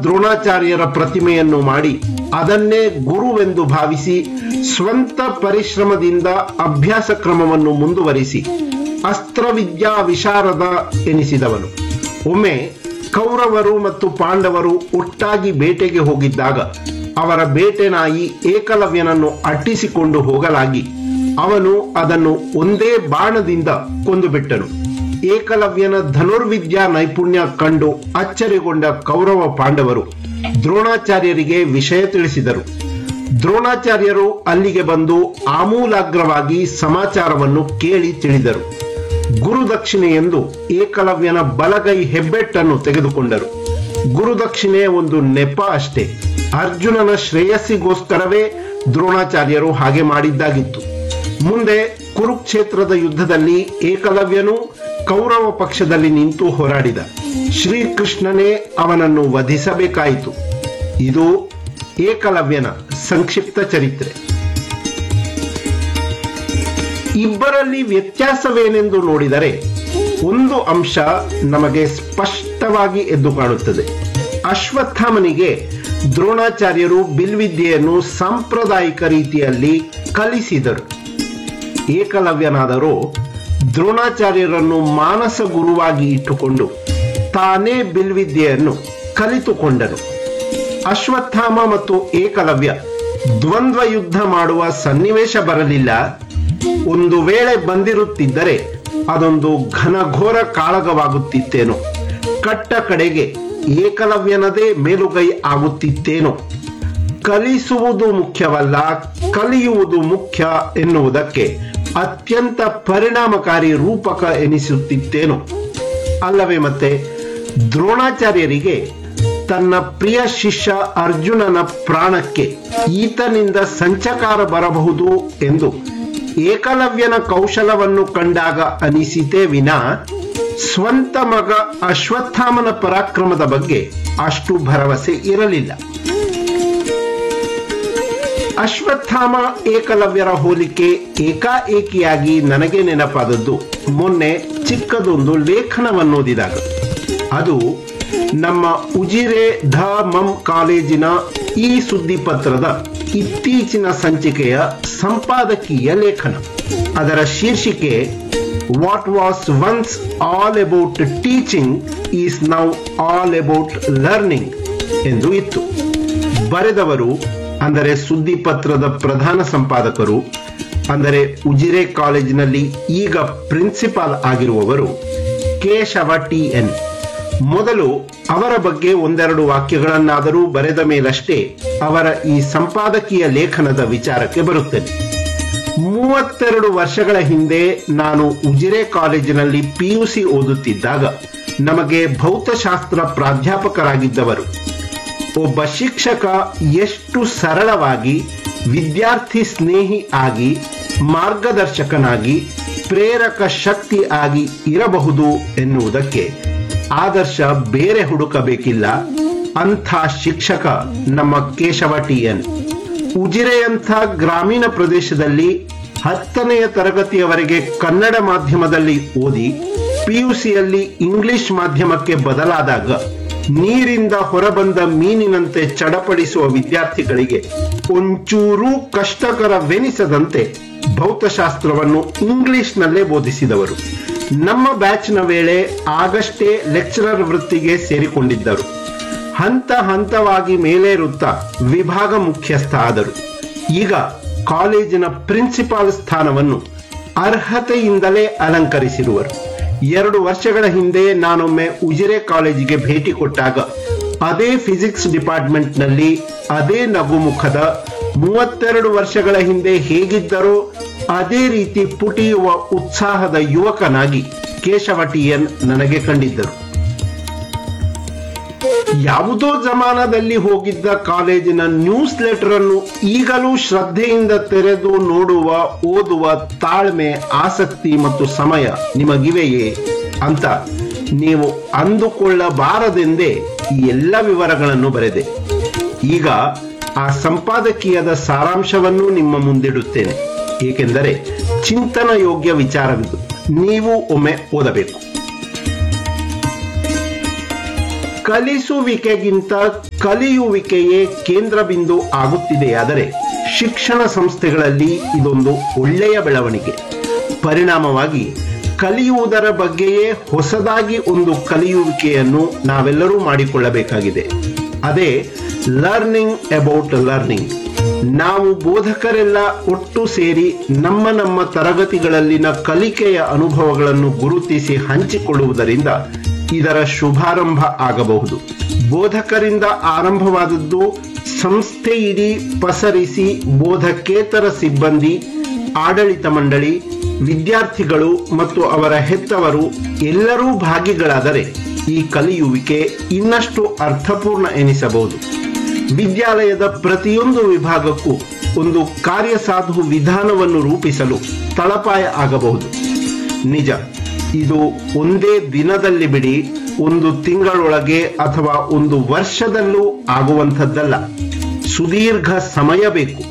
ದ್ರೋಣಾಚಾರ್ಯರ ಪ್ರತಿಮೆಯನ್ನು ಮಾಡಿ ಅದನ್ನೇ ಗುರುವೆಂದು ಭಾವಿಸಿ ಸ್ವಂತ ಪರಿಶ್ರಮದಿಂದ ಅಭ್ಯಾಸ ಕ್ರಮವನ್ನು ಮುಂದುವರಿಸಿ ಅಸ್ತ್ರವಿದ್ಯಾ ವಿಶಾರದ ಎನಿಸಿದವನು. ಒಮ್ಮೆ ಕೌರವರು ಮತ್ತು ಪಾಂಡವರು ಒಟ್ಟಾಗಿ ಬೇಟೆಗೆ ಹೋಗಿದ್ದಾಗ ಅವರ ಬೇಟೆ ನಾಯಿ ಏಕಲವ್ಯನನ್ನು ಅಟ್ಟಿಸಿಕೊಂಡು ಹೋಗಲಾಗಿ ಅವನು ಅದನ್ನು ಒಂದೇ ಬಾಣದಿಂದ ಕೊಂದುಬಿಟ್ಟನು. ಏಕಲವ್ಯನ ಧನುರ್ವಿದ್ಯಾ ನೈಪುಣ್ಯ ಕಂಡು ಅಚ್ಚರಿಗೊಂಡ ಕೌರವ ಪಾಂಡವರು ದ್ರೋಣಾಚಾರ್ಯರಿಗೆ ವಿಷಯ ತಿಳಿಸಿದರು. ದ್ರೋಣಾಚಾರ್ಯರು ಅಲ್ಲಿಗೆ ಬಂದು ಆಮೂಲಾಗ್ರವಾಗಿ ಸಮಾಚಾರವನ್ನು ಕೇಳಿ ತಿಳಿದರು. ಗುರುದಕ್ಷಿಣೆ ಎಂದು ಏಕಲವ್ಯನ ಬಲಗೈ ಹೆಬ್ಬೆಟ್ಟನ್ನು ತೆಗೆದುಕೊಂಡರು. ಗುರುದಕ್ಷಿಣೆ ಒಂದು ನೆಪ ಅಷ್ಟೇ. ಅರ್ಜುನನ ಶ್ರೇಯಸ್ಸಿಗೋಸ್ಕರವೇ ದ್ರೋಣಾಚಾರ್ಯರು ಹಾಗೆ ಮಾಡಿದ್ದಾಗಿತ್ತು. ಮುಂದೆ ಕುರುಕ್ಷೇತ್ರದ ಯುದ್ಧದಲ್ಲಿ ಏಕಲವ್ಯನು ಕೌರವ ಪಕ್ಷದಲ್ಲಿ ನಿಂತು ಹೋರಾಡಿದ. ಶ್ರೀಕೃಷ್ಣನೇ ಅವನನ್ನು ವಧಿಸಬೇಕಾಯಿತು. ಇದು ಏಕಲವ್ಯನ ಸಂಕ್ಷಿಪ್ತ ಚರಿತ್ರೆ. ಇಬ್ಬರಲ್ಲಿ ವ್ಯತ್ಯಾಸವೇನೆಂದು ನೋಡಿದರೆ ಒಂದು ಅಂಶ ನಮಗೆ ಸ್ಪಷ್ಟವಾಗಿ ಎದ್ದು ಕಾಣುತ್ತದೆ. ಅಶ್ವತ್ಥಾಮನಿಗೆ ದ್ರೋಣಾಚಾರ್ಯರು ಬಿಲ್ವಿದ್ಯೆಯನ್ನು ಸಾಂಪ್ರದಾಯಿಕ ರೀತಿಯಲ್ಲಿ ಕಲಿಸಿದರು. ಏಕಲವ್ಯನಾದರೂ ದ್ರೋಣಾಚಾರ್ಯರನ್ನು ಮಾನಸ ಗುರುವಾಗಿ ಇಟ್ಟುಕೊಂಡು ತಾನೇ ಬಿಲ್ವಿದ್ಯೆಯನ್ನು ಕಲಿತುಕೊಂಡನು. ಅಶ್ವತ್ಥಾಮ ಮತ್ತು ಏಕಲವ್ಯ ದ್ವಂದ್ವ ಯುದ್ಧ ಮಾಡುವ ಸನ್ನಿವೇಶ ಬರಲಿಲ್ಲ. ಒಂದು ವೇಳೆ ಬಂದಿರುತ್ತಿದ್ದರೆ ಅದೊಂದು ಘನಘೋರ ಕಾಳಗವಾಗುತ್ತಿತ್ತೇನೋ. ಕಟ್ಟ ಕಡೆಗೆ ಏಕಲವ್ಯನದೇ ಮೇಲುಗೈ ಆಗುತ್ತಿತ್ತೇನೋ. ಕಲಿಸುವುದು ಮುಖ್ಯವಲ್ಲ, ಕಲಿಯುವುದು ಮುಖ್ಯ ಎನ್ನುವುದಕ್ಕೆ ಅತ್ಯಂತ ಪರಿಣಾಮಕಾರಿ ರೂಪಕ ಎನಿಸುತ್ತಿತ್ತೇನೋ ಅಲ್ಲವೇ? ಮತ್ತೆ ದ್ರೋಣಾಚಾರ್ಯರಿಗೆ ತನ್ನ ಪ್ರಿಯ ಶಿಷ್ಯ ಅರ್ಜುನನ ಪ್ರಾಣಕ್ಕೆ ಈತನಿಂದ ಸಂಚಕಾರ ಬರಬಹುದು ಎಂದು ಏಕಲವ್ಯನ ಕೌಶಲವನ್ನು ಕಂಡಾಗ ಅನಿಸಿತೇ ವಿನಾ ಸ್ವಂತ ಮಗ ಅಶ್ವತ್ಥಾಮನ ಪರಾಕ್ರಮದ ಬಗ್ಗೆ ಅಷ್ಟು ಭರವಸೆ ಇರಲಿಲ್ಲ. ಅಶ್ವತ್ಥಾಮ ಏಕಲವ್ಯರ ಹೋಲಿಕೆ ಏಕಾಏಕಿಯಾಗಿ ನನಗೆ ನೆನಪಾದದ್ದು ಮೊನ್ನೆ ಚಿಕ್ಕದೊಂದು ಲೇಖನವನ್ನೋದಿದಾಗ. ಅದು ನಮ್ಮ ಉಜಿರೆ ಧ.ಮಂ. ಕಾಲೇಜಿನ ಈ ಸುದ್ದಿ ಪತ್ರದ ಇತ್ತೀಚಿನ ಸಂಚಿಕೆಯ ಸಂಪಾದಕೀಯ ಲೇಖನ. ಅದರ ಶೀರ್ಷಿಕೆ what was once all about teaching is now all about learning ಎಂದು ಇತ್ತು. ಬರೆದವರು ಅಂದರೆ ಸುದ್ದಿ ಪತ್ರದ ಪ್ರಧಾನ ಸಂಪಾದಕರು, ಅಂದರೆ ಉಜಿರೆ ಕಾಲೇಜಿನಲ್ಲಿ ಈಗ ಪ್ರಿನ್ಸಿಪಾಲ್ ಆಗಿರುವವರು ಕೇಶವ ಟಿ.ಎನ್. ಮೊದಲು ಅವರ ಬಗ್ಗೆ ಒಂದೆರಡು ವಾಕ್ಯಗಳನ್ನಾದರೂ ಬರೆದ ಮೇಲಷ್ಟೇ ಅವರ ಈ ಸಂಪಾದಕೀಯ ಲೇಖನದ ವಿಚಾರಕ್ಕೆ ಬರುತ್ತೇನೆ. 32 ವರ್ಷಗಳ ಹಿಂದೆ ನಾನು ಉಜಿರೆ ಕಾಲೇಜಿನಲ್ಲಿ ಪಿಯುಸಿ ಓದುತ್ತಿದ್ದಾಗ ನಮಗೆ ಭೌತಶಾಸ್ತ್ರ ಪ್ರಾಧ್ಯಾಪಕರಾಗಿದ್ದವರು ಒಬ್ಬ ಶಿಕ್ಷಕ ಎಷ್ಟು ಸರಳವಾಗಿ, ವಿದ್ಯಾರ್ಥಿ ಸ್ನೇಹಿ ಆಗಿ, ಮಾರ್ಗದರ್ಶಕನಾಗಿ, ಪ್ರೇರಕ ಶಕ್ತಿ ಆಗಿ ಇರಬಹುದು ಎನ್ನುವುದಕ್ಕೆ ಆದರ್ಶ ಬೇರೆ ಹುಡುಕಬೇಕಿಲ್ಲ. ಅಂಥ ಶಿಕ್ಷಕ ನಮ್ಮ ಕೇಶವ ಟಿ.ಎನ್. ಉಜಿರೆಯಂಥ ಗ್ರಾಮೀಣ ಪ್ರದೇಶದಲ್ಲಿ 10ನೆಯ ತರಗತಿಯವರೆಗೆ ಕನ್ನಡ ಮಾಧ್ಯಮದಲ್ಲಿ ಓದಿ ಪಿಯುಸಿಯಲ್ಲಿ ಇಂಗ್ಲಿಷ್ ಮಾಧ್ಯಮಕ್ಕೆ ಬದಲಾದಾಗ ನೀರಿಂದ ಹೊರಬಂದ ಮೀನಿನಂತೆ ಚಡಪಡಿಸುವ ವಿದ್ಯಾರ್ಥಿಗಳಿಗೆ ಒಂಚೂರೂ ಕಷ್ಟಕರವೆನಿಸದಂತೆ ಭೌತಶಾಸ್ತ್ರವನ್ನು ಇಂಗ್ಲಿಷ್ನಲ್ಲೇ ಬೋಧಿಸಿದವರು. ನಮ್ಮ ಬ್ಯಾಚ್ನ ವೇಳೆ ಆಗಷ್ಟೇ ಲೆಕ್ಚರರ್ ವೃತ್ತಿಗೆ ಸೇರಿಕೊಂಡಿದ್ದರು. ಹಂತ ಹಂತವಾಗಿ ಮೇಲೇರುತ್ತಾ ವಿಭಾಗ ಮುಖ್ಯಸ್ಥ ಆದರು. ಈಗ ಕಾಲೇಜಿನ ಪ್ರಿನ್ಸಿಪಾಲ್ ಸ್ಥಾನವನ್ನು ಅರ್ಹತೆಯಿಂದಲೇ ಅಲಂಕರಿಸಿರುವರು. 2 ವರ್ಷಗಳ ಹಿಂದೆ ನಾನೊಮ್ಮೆ ಉಜಿರೆ ಕಾಲೇಜಿಗೆ ಭೇಟಿ ಕೊಟ್ಟಾಗ ಅದೇ ಫಿಸಿಕ್ಸ್ ಡಿಪಾರ್ಟ್ಮೆಂಟ್ನಲ್ಲಿ ಅದೇ ನಗುಮುಖದ 32 ವರ್ಷಗಳ ಹಿಂದೆ ಹೇಗಿದ್ದರೋ ಅದೇ ರೀತಿ ಪುಟಿಯುವ ಉತ್ಸಾಹದ ಯುವಕನಾಗಿ ಕೇಶವ ಟಿ.ಎನ್. ನನಗೆ ಕಂಡಿದ್ದರು. ಯಾವುದೋ ಜಮಾನದಲ್ಲಿ ಹೋಗಿದ್ದ ಕಾಲೇಜಿನ ನ್ಯೂಸ್ ಲೆಟರ್ ಅನ್ನು ಈಗಲೂ ಶ್ರದ್ಧೆಯಿಂದ ತೆರೆದು ನೋಡುವ, ಓದುವ ತಾಳ್ಮೆ, ಆಸಕ್ತಿ ಮತ್ತು ಸಮಯ ನಿಮಗಿವೆಯೇ ಅಂತ ನೀವು ಅಂದುಕೊಳ್ಳಬಾರದೆಂದೇ ಈ ಎಲ್ಲ ವಿವರಗಳನ್ನು ಬರೆದೆ. ಈಗ ಆ ಸಂಪಾದಕೀಯದ ಸಾರಾಂಶವನ್ನು ನಿಮ್ಮ ಮುಂದಿಡುತ್ತೇನೆ. ಏಕೆಂದರೆ ಚಿಂತನ ಯೋಗ್ಯ ವಿಚಾರವಿದು. ನೀವು ಒಮ್ಮೆ ಓದಬೇಕು. ಕಲಿಸುವಿಕೆಗಿಂತ ಕಲಿಯುವಿಕೆಯೇ ಕೇಂದ್ರ ಬಿಂದು ಆಗುತ್ತಿದೆಯಾದರೆ ಶಿಕ್ಷಣ ಸಂಸ್ಥೆಗಳಲ್ಲಿ ಇದೊಂದು ಒಳ್ಳೆಯ ಬೆಳವಣಿಗೆ. ಪರಿಣಾಮವಾಗಿ ಕಲಿಯುವುದರ ಬಗ್ಗೆಯೇ ಹೊಸದಾಗಿ ಒಂದು ಕಲಿಯುವಿಕೆಯನ್ನು ನಾವೆಲ್ಲರೂ ಮಾಡಿಕೊಳ್ಳಬೇಕಾಗಿದೆ. ಅದೇ ಲರ್ನಿಂಗ್ ಅಬೌಟ್ ಲರ್ನಿಂಗ್. ನಾವು ಬೋಧಕರೆಲ್ಲ ಒಟ್ಟು ಸೇರಿ ನಮ್ಮ ತರಗತಿಗಳಲ್ಲಿನ ಕಲಿಕೆಯ ಅನುಭವಗಳನ್ನು ಗುರುತಿಸಿ ಹಂಚಿಕೊಳ್ಳುವುದರಿಂದ ಇದರ ಶುಭಾರಂಭ ಆಗಬಹುದು. ಬೋಧಕರಿಂದ ಆರಂಭವಾದದ್ದು ಸಂಸ್ಥೆ ಇಡೀ ಪಸರಿಸಿ ಬೋಧಕೇತರ ಸಿಬ್ಬಂದಿ, ಆಡಳಿತ ಮಂಡಳಿ, ವಿದ್ಯಾರ್ಥಿಗಳು ಮತ್ತು ಅವರ ಹೆತ್ತವರು ಎಲ್ಲರೂ ಭಾಗಿಗಳಾದರೆ ಈ ಕಲಿಯುವಿಕೆ ಇನ್ನಷ್ಟು ಅರ್ಥಪೂರ್ಣ ಎನಿಸಬಹುದು. ವಿದ್ಯಾಲಯದ ಪ್ರತಿಯೊಂದು ವಿಭಾಗಕ್ಕೂ ಒಂದು ಕಾರ್ಯಸಾಧು ವಿಧಾನವನ್ನು ರೂಪಿಸಲು ತಳಪಾಯ ಆಗಬಹುದು. ನಿಜ, ಇದು ಒಂದೇ ದಿನದಲ್ಲಿ ಬಿಡಿ, ಒಂದು ತಿಂಗಳೊಳಗೆ ಅಥವಾ ಒಂದು ವರ್ಷದಲ್ಲೂ ಆಗುವಂಥದ್ದಲ್ಲ. ಸುದೀರ್ಘ ಸಮಯ ಬೇಕು.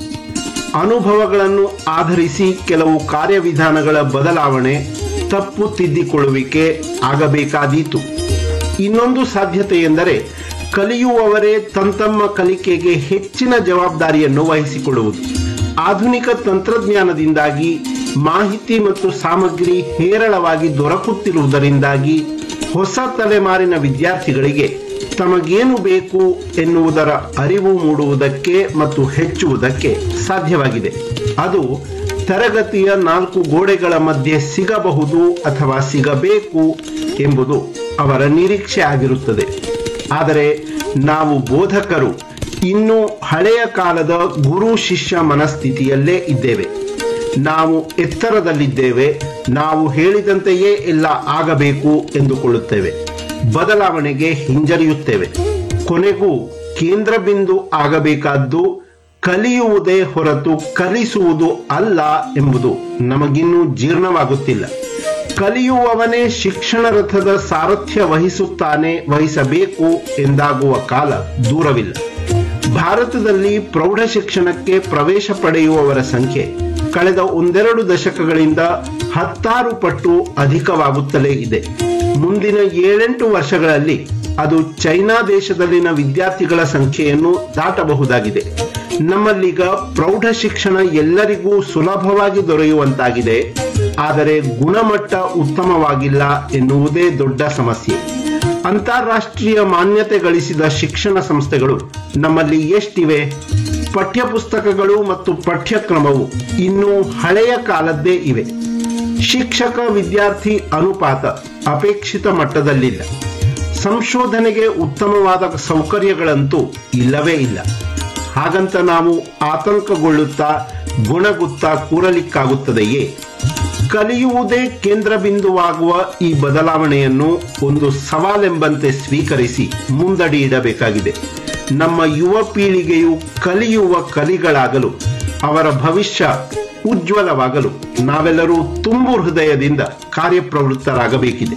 ಅನುಭವಗಳನ್ನು ಆಧರಿಸಿ ಕೆಲವು ಕಾರ್ಯವಿಧಾನಗಳ ಬದಲಾವಣೆ, ತಪ್ಪು ತಿದ್ದಿಕೊಳ್ಳುವಿಕೆ ಆಗಬೇಕಾದೀತು. ಇನ್ನೊಂದು ಸಾಧ್ಯತೆ ಎಂದರೆ ಕಲಿಯುವವರೇ ತಮ್ಮ ಕಲಿಕೆಗೆ ಹೆಚ್ಚಿನ ಜವಾಬ್ದಾರಿಯನ್ನು ವಹಿಸಿಕೊಳ್ಳುವುದು. ಆಧುನಿಕ ತಂತ್ರಜ್ಞಾನದಿಂದಾಗಿ ಮಾಹಿತಿ ಮತ್ತು ಸಾಮಗ್ರಿ ಹೇರಳವಾಗಿ ದೊರಕುತ್ತಿರುವುದರಿಂದಾಗಿ ಹೊಸ ತಲೆಮಾರಿನ ವಿದ್ಯಾರ್ಥಿಗಳಿಗೆ ತಮಗೇನು ಬೇಕು ಎನ್ನುವುದರ ಅರಿವು ಮೂಡುವುದಕ್ಕೆ ಮತ್ತು ಹೆಚ್ಚುವುದಕ್ಕೆ ಸಾಧ್ಯವಾಗಿದೆ. ಅದು ತರಗತಿಯ 4 ಗೋಡೆಗಳ ಮಧ್ಯೆ ಸಿಗಬಹುದು ಅಥವಾ ಸಿಗಬೇಕು ಎಂಬುದು ಅವರ ನಿರೀಕ್ಷೆ ಆಗಿರುತ್ತದೆ. ಆದರೆ ನಾವು ಬೋಧಕರು ಇನ್ನೂ ಹಳೆಯ ಕಾಲದ ಗುರು ಶಿಷ್ಯ ಮನಸ್ಥಿತಿಯಲ್ಲೇ ಇದ್ದೇವೆ. ನಾವು ಎತ್ತರದಲ್ಲಿದ್ದೇವೆ, ನಾವು ಹೇಳಿದಂತೆಯೇ ಎಲ್ಲ ಆಗಬೇಕು ಎಂದುಕೊಳ್ಳುತ್ತೇವೆ. ಬದಲಾವಣೆಗೆ ಹಿಂಜರಿಯುತ್ತೇವೆ. ಕೊನೆಗೂ ಕೇಂದ್ರ ಬಿಂದು ಆಗಬೇಕಾದ್ದು ಕಲಿಯುವುದೇ ಹೊರತು ಕಲಿಸುವುದು ಅಲ್ಲ ಎಂಬುದು ನಮಗಿನ್ನೂ ಜೀರ್ಣವಾಗುತ್ತಿಲ್ಲ. ಕಲಿಯುವವನೇ ಶಿಕ್ಷಣ ರಥದ ಸಾರಥ್ಯ ವಹಿಸಬೇಕು ಎಂದಾಗುವ ಕಾಲ ದೂರವಿಲ್ಲ. ಭಾರತದಲ್ಲಿ ಪ್ರೌಢ ಶಿಕ್ಷಣಕ್ಕೆ ಪ್ರವೇಶ ಪಡೆಯುವವರ ಸಂಖ್ಯೆ ಕಳೆದ 1-2 ದಶಕಗಳಿಂದ 16 ಪಟ್ಟು ಅಧಿಕವಾಗುತ್ತಲೇ ಇದೆ. ಮುಂದಿನ 7-8 ವರ್ಷಗಳಲ್ಲಿ ಅದು ಚೈನಾ ದೇಶದಲ್ಲಿನ ವಿದ್ಯಾರ್ಥಿಗಳ ಸಂಖ್ಯೆಯನ್ನು ದಾಟಬಹುದಾಗಿದೆ. ನಮ್ಮಲ್ಲೀಗ ಪ್ರೌಢ ಶಿಕ್ಷಣ ಎಲ್ಲರಿಗೂ ಸುಲಭವಾಗಿ ದೊರೆಯುವಂತಾಗಿದೆ. ಆದರೆ ಗುಣಮಟ್ಟ ಉತ್ತಮವಾಗಿಲ್ಲ ಎನ್ನುವುದೇ ದೊಡ್ಡ ಸಮಸ್ಯೆ. ಅಂತಾರಾಷ್ಟ್ರೀಯ ಮಾನ್ಯತೆ ಗಳಿಸಿದ ಶಿಕ್ಷಣ ಸಂಸ್ಥೆಗಳು ನಮ್ಮಲ್ಲಿ ಎಷ್ಟಿವೆ? ಪಠ್ಯಪುಸ್ತಕಗಳು ಮತ್ತು ಪಠ್ಯಕ್ರಮವು ಇನ್ನೂ ಹಳೆಯ ಕಾಲದ್ದೇ ಇವೆ. ಶಿಕ್ಷಕ ವಿದ್ಯಾರ್ಥಿ ಅನುಪಾತ ಅಪೇಕ್ಷಿತ ಮಟ್ಟದಲ್ಲಿಲ್ಲ. ಸಂಶೋಧನೆಗೆ ಉತ್ತಮವಾದ ಸೌಕರ್ಯಗಳಂತೂ ಇಲ್ಲವೇ ಇಲ್ಲ. ಹಾಗಂತ ನಾವು ಆತಂಕಗೊಳ್ಳುತ್ತಾ ಗುಣಗುತ್ತಾ ಕೂರಲಿಕ್ಕಾಗುತ್ತದೆಯೇ? ಕಲಿಯುವುದೇ ಕೇಂದ್ರ ಬಿಂದುವಾಗುವ ಈ ಬದಲಾವಣೆಯನ್ನು ಒಂದು ಸವಾಲೆಂಬಂತೆ ಸ್ವೀಕರಿಸಿ ಮುಂದಡಿ ಇಡಬೇಕಾಗಿದೆ. ನಮ್ಮ ಯುವ ಪೀಳಿಗೆಯು ಕಲಿಯುವ ಕಲಿಗಳಾಗಲು, ಅವರ ಭವಿಷ್ಯ ಉಜ್ವಲವಾಗಲು ನಾವೆಲ್ಲರೂ ತುಂಬು ಹೃದಯದಿಂದ ಕಾರ್ಯಪ್ರವೃತ್ತರಾಗಬೇಕಿದೆ.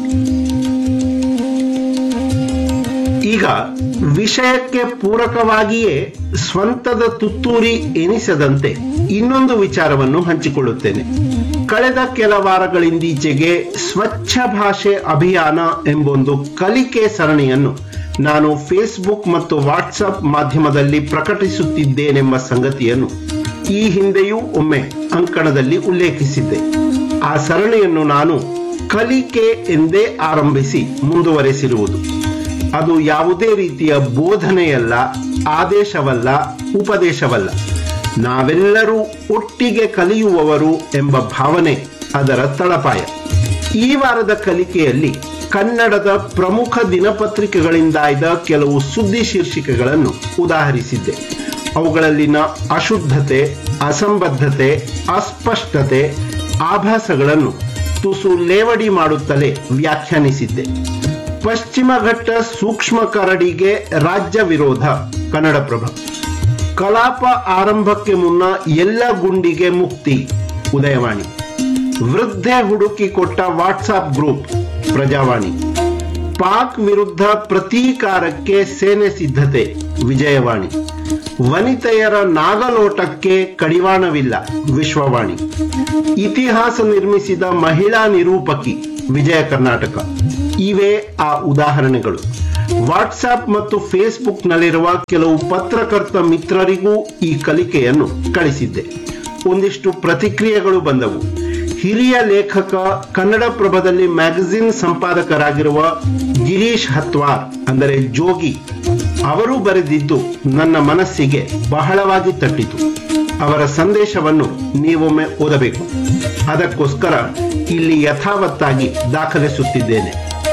ಈಗ ವಿಷಯಕ್ಕೆ ಪೂರಕವಾಗಿಯೇ ಸ್ವಂತದ ತುತ್ತೂರಿ ಎನಿಸದಂತೆ ಇನ್ನೊಂದು ವಿಚಾರವನ್ನು ಹಂಚಿಕೊಳ್ಳುತ್ತೇನೆ. ಕಳೆದ ಕೆಲ ವಾರಗಳಿಂದೀಚೆಗೆ ಸ್ವಚ್ಛ ಭಾಷೆ ಅಭಿಯಾನ ಎಂಬೊಂದು ಕಲಿಕೆ ಸರಣಿಯನ್ನು ನಾನು ಫೇಸ್ಬುಕ್ ಮತ್ತು ವಾಟ್ಸಪ್ ಮಾಧ್ಯಮದಲ್ಲಿ ಪ್ರಕಟಿಸುತ್ತಿದ್ದೇನೆಂಬ ಸಂಗತಿಯನ್ನು ಈ ಹಿಂದೆಯೂ ಒಮ್ಮೆ ಅಂಕಣದಲ್ಲಿ ಉಲ್ಲೇಖಿಸಿದ್ದೆ. ಆ ಸರಣಿಯನ್ನು ನಾನು ಕಲಿಕೆ ಎಂದೇ ಆರಂಭಿಸಿ ಮುಂದುವರೆಸಿರುವುದು. ಅದು ಯಾವುದೇ ರೀತಿಯ ಬೋಧನೆಯಲ್ಲ, ಆದೇಶವಲ್ಲ, ಉಪದೇಶವಲ್ಲ. ನಾವೆಲ್ಲರೂ ಒಟ್ಟಿಗೆ ಕಲಿಯುವವರು ಎಂಬ ಭಾವನೆ ಅದರ ತಳಪಾಯ. ಈ ವಾರದ ಕಲಿಕೆಯಲ್ಲಿ ಕನ್ನಡದ ಪ್ರಮುಖ ದಿನಪತ್ರಿಕೆಗಳಿಂದಾಯ್ದ ಕೆಲವು ಸುದ್ದಿ ಶೀರ್ಷಿಕೆಗಳನ್ನು ಉದಾಹರಿಸಿದ್ದೆ. ಅವುಗಳಲ್ಲಿನ ಅಶುದ್ಧತೆ, ಅಸಂಬದ್ಧತೆ, ಅಸ್ಪಷ್ಟತೆ, ಆಭಾಸಗಳನ್ನು ತುಸು ಲೇವಡಿ ಮಾಡುತ್ತಲೇ ವ್ಯಾಖ್ಯಾನಿಸಿದ್ದೆ. ಪಶ್ಚಿಮ ಘಟ್ಟ ಸೂಕ್ಷ್ಮ ಕರಡಿಗೆ ರಾಜ್ಯ ವಿರೋಧ ಕನ್ನಡಪ್ರಭ. ಕಲಾಪ ಆರಂಭಕ್ಕೆ ಮುನ್ನ ಎಲ್ಲ ಗುಂಡಿಗೆ ಮುಕ್ತಿ ಉದಯವಾಣಿ. ವೃದ್ಧೆ ಹುಡುಕಿ ಕೊಟ್ಟ ವಾಟ್ಸಾಪ್ ಗ್ರೂಪ್ ಪ್ರಜಾವಾಣಿ. ಪಾಕ್ ವಿರುದ್ಧ ಪ್ರತೀಕಾರಕ್ಕೆ ಸೇನೆ ಸಿದ್ಧತೆ ವಿಜಯವಾಣಿ. ವನಿತೆಯರ ನಾಗಲೋಟಕ್ಕೆ ಕಡಿವಾಣವಿಲ್ಲ ವಿಶ್ವವಾಣಿ. ಇತಿಹಾಸ ನಿರ್ಮಿಸಿದ ಮಹಿಳಾ ನಿರೂಪಕಿ ವಿಜಯ ಕರ್ನಾಟಕ. ಇವೇ ಆ ಉದಾಹರಣೆಗಳು. ವಾಟ್ಸ್ಆಪ್ ಮತ್ತು ಫೇಸ್ಬುಕ್ನಲ್ಲಿರುವ ಕೆಲವು ಪತ್ರಕರ್ತ ಮಿತ್ರರಿಗೂ ಈ ಕಲಿಕೆಯನ್ನು ಕಳಿಸಿದ್ದೆ. ಒಂದಿಷ್ಟು ಪ್ರತಿಕ್ರಿಯೆಗಳು ಬಂದವು. ಹಿರಿಯ ಲೇಖಕ, ಕನ್ನಡಪ್ರಭದಲ್ಲಿ ಮ್ಯಾಗಜಿನ್ ಸಂಪಾದಕರಾಗಿರುವ ಗಿರೀಶ್ ಹತ್ವಾರ್ ಅಂದರೆ ಜೋಗಿ ಅವರು ಬರೆದಿದ್ದು ನನ್ನ ಮನಸ್ಸಿಗೆ ಬಹಳವಾಗಿ ತಟ್ಟಿತು. ಅವರ ಸಂದೇಶವನ್ನು ನೀವೊಮ್ಮೆ ಓದಬೇಕು. ಅದಕ್ಕೋಸ್ಕರ ಇಲ್ಲಿ ಯಥಾವತ್ತಾಗಿ ದಾಖಲಿಸುತ್ತಿದ್ದೇನೆ.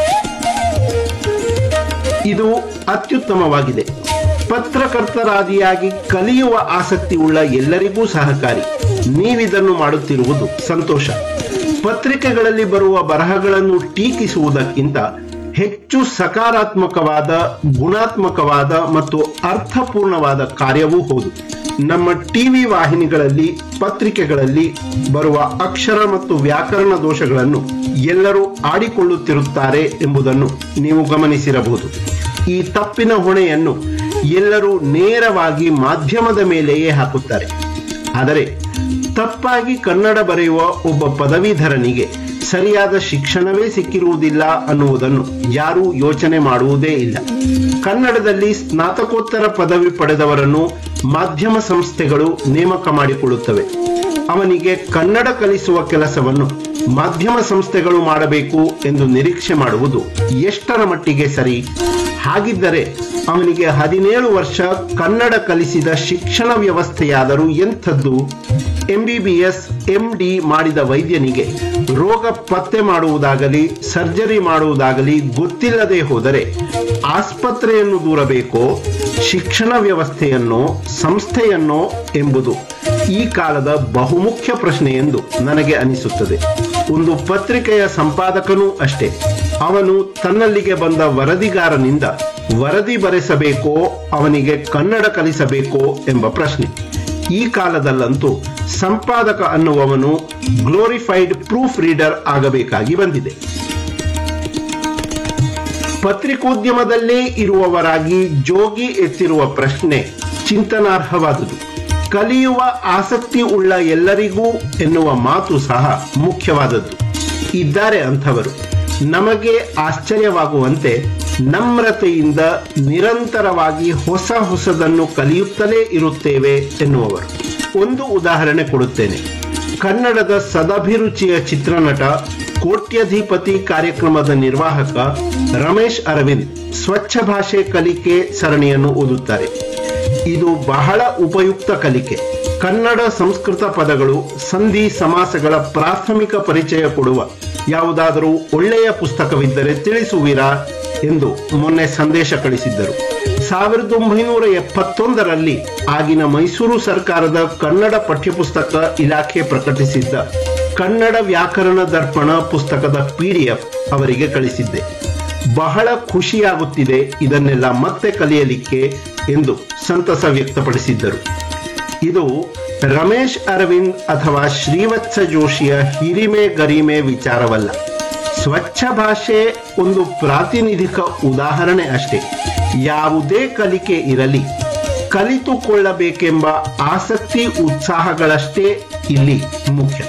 ಇದು ಅತ್ಯುತ್ತಮವಾಗಿದೆ. ಪತ್ರಕರ್ತರಾದಿಯಾಗಿ ಕಲಿಯುವ ಆಸಕ್ತಿ ಉಳ್ಳ ಎಲ್ಲರಿಗೂ ಸಹಕಾರಿ. ನೀವಿದನ್ನು ಮಾಡುತ್ತಿರುವುದು ಸಂತೋಷ. ಪತ್ರಿಕೆಗಳಲ್ಲಿ ಬರುವ ಬರಹಗಳನ್ನು ಟೀಕಿಸುವುದಕ್ಕಿಂತ ಹೆಚ್ಚು ಸಕಾರಾತ್ಮಕವಾದ, ಗುಣಾತ್ಮಕವಾದ ಮತ್ತು ಅರ್ಥಪೂರ್ಣವಾದ ಕಾರ್ಯವೂ ಹೌದು. ನಮ್ಮ ಟಿವಿ ವಾಹಿನಿಗಳಲ್ಲಿ, ಪತ್ರಿಕೆಗಳಲ್ಲಿ ಬರುವ ಅಕ್ಷರ ಮತ್ತು ವ್ಯಾಕರಣ ದೋಷಗಳನ್ನು ಎಲ್ಲರೂ ಆಡಿಕೊಳ್ಳುತ್ತಿರುತ್ತಾರೆ ಎಂಬುದನ್ನು ನೀವು ಗಮನಿಸಿರಬಹುದು. ಈ ತಪ್ಪಿನ ಹೊಣೆಯನ್ನು ಎಲ್ಲರೂ ನೇರವಾಗಿ ಮಾಧ್ಯಮದ ಮೇಲೆಯೇ ಹಾಕುತ್ತಾರೆ. ಆದರೆ ತಪ್ಪಾಗಿ ಕನ್ನಡ ಬರೆಯುವ ಒಬ್ಬ ಪದವೀಧರನಿಗೆ ಸರಿಯಾದ ಶಿಕ್ಷಣವೇ ಸಿಕ್ಕಿರುವುದಿಲ್ಲ ಅನ್ನುವುದನ್ನು ಯಾರೂ ಯೋಚನೆ ಮಾಡುವುದೇ ಇಲ್ಲ. ಕನ್ನಡದಲ್ಲಿ ಸ್ನಾತಕೋತ್ತರ ಪದವಿ ಪಡೆದವರನ್ನು ಮಾಧ್ಯಮ ಸಂಸ್ಥೆಗಳು ನೇಮಕ ಮಾಡಿಕೊಳ್ಳುತ್ತವೆ. ಅವನಿಗೆ ಕನ್ನಡ ಕಲಿಸುವ ಕೆಲಸವನ್ನು ಮಾಧ್ಯಮ ಸಂಸ್ಥೆಗಳು ಮಾಡಬೇಕು ಎಂದು ನಿರೀಕ್ಷೆ ಮಾಡುವುದು ಎಷ್ಟರ ಮಟ್ಟಿಗೆ ಸರಿ? ಹಾಗಿದ್ದರೆ ಅವನಿಗೆ 17 ವರ್ಷ ಕನ್ನಡ ಕಲಿಸಿದ ಶಿಕ್ಷಣ ವ್ಯವಸ್ಥೆಯಾದರೂ ಎಂಥದ್ದು? MBBS, MD ಮಾಡಿದ ವೈದ್ಯನಿಗೆ ರೋಗ ಪತ್ತೆ ಮಾಡುವುದಾಗಲಿ, ಸರ್ಜರಿ ಮಾಡುವುದಾಗಲಿ ಗೊತ್ತಿಲ್ಲದೆ ಹೋದರೆ ಆಸ್ಪತ್ರೆಯನ್ನು ದೂರಬೇಕೋ, ಶಿಕ್ಷಣ ವ್ಯವಸ್ಥೆಯನ್ನೋ, ಸಂಸ್ಥೆಯನ್ನೋ ಎಂಬುದು ಈ ಕಾಲದ ಬಹುಮುಖ್ಯ ಪ್ರಶ್ನೆ ಎಂದು ನನಗೆ ಅನಿಸುತ್ತದೆ. ಒಂದು ಪತ್ರಿಕೆಯ ಸಂಪಾದಕನೂ ಅಷ್ಟೇ. ಅವನು ತನ್ನಲ್ಲಿಗೆ ಬಂದ ವರದಿಗಾರನಿಂದ ವರದಿ ಬರೆಸಬೇಕೋ, ಅವನಿಗೆ ಕನ್ನಡ ಕಲಿಸಬೇಕೋ ಎಂಬ ಪ್ರಶ್ನೆ. ಈ ಕಾಲದಲ್ಲಂತೂ ಸಂಪಾದಕ ಅನ್ನುವವನು ಗ್ಲೋರಿಫೈಡ್ ಪ್ರೂಫ್ ರೀಡರ್ ಆಗಬೇಕಾಗಿ ಬಂದಿದೆ. ಪತ್ರಿಕೋದ್ಯಮದಲ್ಲೇ ಇರುವವರಾಗಿ ಜೋಗಿ ಎತ್ತಿರುವ ಪ್ರಶ್ನೆ ಚಿಂತನಾರ್ಹವಾದುದು. ಕಲಿಯುವ ಆಸಕ್ತಿ ಉಳ್ಳ ಎಲ್ಲರಿಗೂ ಎನ್ನುವ ಮಾತು ಸಹ ಮುಖ್ಯವಾದದ್ದು. ಇದ್ದಾರೆ ಅಂಥವರು. ನಮಗೆ ಆಶ್ಚರ್ಯವಾಗುವಂತೆ ನಮ್ರತೆಯಿಂದ ನಿರಂತರವಾಗಿ ಹೊಸದನ್ನು ಕಲಿಯುತ್ತಲೇ ಇರುತ್ತೇವೆ ಎನ್ನುವವರು. ಒಂದು ಉದಾಹರಣೆ ಕೊಡುತ್ತೇನೆ. ಕನ್ನಡದ ಸದಭಿರುಚಿಯ ಚಿತ್ರನಟ, ಕೋಟ್ಯಧಿಪತಿ ಕಾರ್ಯಕ್ರಮದ ನಿರ್ವಾಹಕ ರಮೇಶ್ ಅರವಿಂದ್ ಸ್ವಚ್ಛ ಭಾಷೆ ಕಲಿಕೆ ಸರಣಿಯನ್ನು ಓದುತ್ತಾರೆ. ಇದು ಬಹಳ ಉಪಯುಕ್ತ ಕಲಿಕೆ. ಕನ್ನಡ ಸಂಸ್ಕೃತ ಪದಗಳು, ಸಂಧಿ, ಸಮಾಸಗಳ ಪ್ರಾಥಮಿಕ ಪರಿಚಯ ಕೊಡುವ ಯಾವುದಾದರೂ ಒಳ್ಳೆಯ ಪುಸ್ತಕವಿದ್ದರೆ ತಿಳಿಸುವಿರಾ ಎಂದು ಮೊನ್ನೆ ಸಂದೇಶ ಕಳಿಸಿದ್ದರು. 1971ರಲ್ಲಿ ಆಗಿನ ಮೈಸೂರು ಸರ್ಕಾರದ ಕನ್ನಡ ಪಠ್ಯಪುಸ್ತಕ ಇಲಾಖೆ ಪ್ರಕಟಿಸಿದ್ದ ಕನ್ನಡ ವ್ಯಾಕರಣ ದರ್ಪಣ ಪುಸ್ತಕದ PDF ಅವರಿಗೆ ಕಳಿಸಿದ್ದೆ. ಬಹಳ ಖುಷಿಯಾಗುತ್ತಿದೆ ಇದನ್ನೆಲ್ಲ ಮತ್ತೆ ಕಲಿಯಲಿಕ್ಕೆ ಎಂದು ಸಂತಸ ವ್ಯಕ್ತಪಡಿಸಿದ್ದರು. ಇದು ರಮೇಶ್ ಅರವಿಂದ್ ಅಥವಾ ಶ್ರೀವತ್ಸ ಜೋಶಿಯ ಹಿರಿಮೆ ಗರಿಮೆ ವಿಚಾರವಲ್ಲ. ಸ್ವಚ್ಛ ಭಾಷೆ ಒಂದು ಪ್ರಾತಿನಿಧಿಕ ಉದಾಹರಣೆ ಅಷ್ಟೇ. ಯಾವುದೇ ಕಲಿಕೆ ಇರಲಿ, ಕಲಿತುಕೊಳ್ಳಬೇಕೆಂಬ ಆಸಕ್ತಿ, ಉತ್ಸಾಹಗಳಷ್ಟೇ ಇಲ್ಲಿ ಮುಖ್ಯ.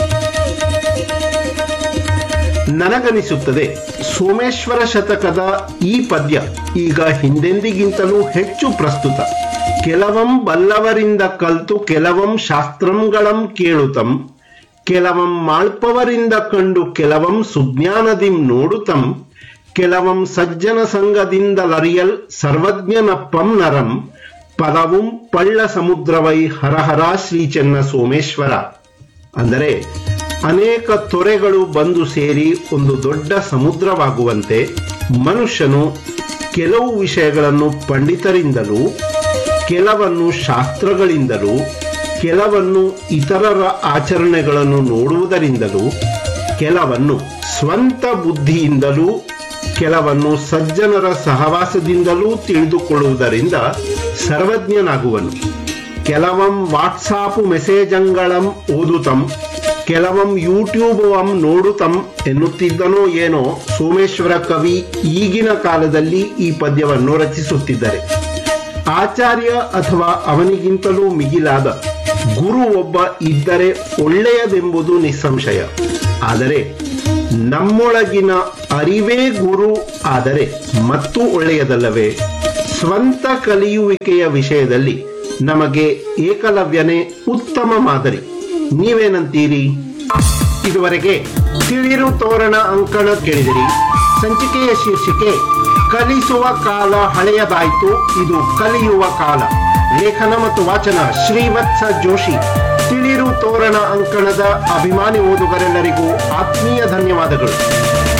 ನನಗನಿಸುತ್ತದೆ ಸೋಮೇಶ್ವರ ಶತಕದ ಈ ಪದ್ಯ ಈಗ ಹಿಂದೆಂದಿಗಿಂತಲೂ ಹೆಚ್ಚು ಪ್ರಸ್ತುತ. ಕೆಲವಂ ಬಲ್ಲವರಿಂದ ಕಲ್ತು ಕೆಲವಂ ಶಾಸ್ತ್ರಂಗಳಂ ಕೇಳುತ್ತಂ, ಕೆಲವಂ ಮಾಳ್ಪವರಿಂದ ಕಂಡು ಕೆಲವಂ ಸುಜ್ಞಾನದಿಂ ನೋಡುತ್ತಂ, ಕೆಲವಂ ಸಜ್ಜನ ಸಂಗದಿಂದಲರಿಯಲ್ ಸರ್ವಜ್ಞನಪ್ಪಂ ನರಂ, ಪದವುಂ ಪಳ್ಳ ಸಮುದ್ರವೈ ಹರಹರ ಶ್ರೀ ಚೆನ್ನ ಸೋಮೇಶ್ವರ. ಅಂದರೆ ಅನೇಕ ತೊರೆಗಳು ಬಂದು ಸೇರಿ ಒಂದು ದೊಡ್ಡ ಸಮುದ್ರವಾಗುವಂತೆ ಮನುಷ್ಯನು ಕೆಲವು ವಿಷಯಗಳನ್ನು ಪಂಡಿತರಿಂದಲೂ, ಕೆಲವನ್ನು ಶಾಸ್ತ್ರಗಳಿಂದಲೂ, ಕೆಲವನ್ನು ಇತರರ ಆಚರಣೆಗಳನ್ನು ನೋಡುವುದರಿಂದಲೂ, ಕೆಲವನ್ನು ಸ್ವಂತ ಬುದ್ಧಿಯಿಂದಲೂ, ಕೆಲವನ್ನು ಸಜ್ಜನರ ಸಹವಾಸದಿಂದಲೂ ತಿಳಿದುಕೊಳ್ಳುವುದರಿಂದ ಸರ್ವಜ್ಞನಾಗುವನು. ಕೆಲವಂ ವಾಟ್ಸಾಪ್ ಮೆಸೇಜಂಗಳಂ ಓದುತ್ತಂ, ಕೆಲವಂ ಯೂಟ್ಯೂಬ್ ನೋಡುತ್ತಂ ಎನ್ನುತ್ತಿದ್ದನೋ ಏನೋ ಸೋಮೇಶ್ವರ ಕವಿ ಈಗಿನ ಕಾಲದಲ್ಲಿ ಈ ಪದ್ಯವನ್ನು ರಚಿಸುತ್ತಿದ್ದರೆ. ಆಚಾರ್ಯ ಅಥವಾ ಅವನಿಗಿಂತಲೂ ಮಿಗಿಲಾದ ಗುರು ಒಬ್ಬ ಇದ್ದರೆ ಒಳ್ಳೆಯದೆಂಬುದು ನಿಸ್ಸಂಶಯ. ಆದರೆ ನಮ್ಮೊಳಗಿನ ಅರಿವೇ ಗುರು ಆದರೆ ಮತ್ತೂ ಒಳ್ಳೆಯದಲ್ಲವೇ? ಸ್ವಂತ ಕಲಿಯುವಿಕೆಯ ವಿಷಯದಲ್ಲಿ ನಮಗೆ ಏಕಲವ್ಯನೇ ಉತ್ತಮ ಮಾದರಿ. ನೀವೇನಂತೀರಿ? ಇದುವರೆಗೆ ತಿಳಿರು ತೋರಣ ಅಂಕಣ ಕೇಳಿದಿರಿ. ಸಂಚಿಕೆಯ ಶೀರ್ಷಿಕೆ ಕಲಿಸುವ ಕಾಲ ಹಳೆಯದಾಯಿತು, ಇದು ಕಲಿಯುವ ಕಾಲ. ಲೇಖನ ಮತ್ತು ವಾಚನ ಶ್ರೀವತ್ಸ ಜೋಶಿ. ತಿಳಿರು ತೋರಣ ಅಂಕಣದ ಅಭಿಮಾನಿ ಓದುಗರೆಲ್ಲರಿಗೂ ಆತ್ಮೀಯ ಧನ್ಯವಾದಗಳು.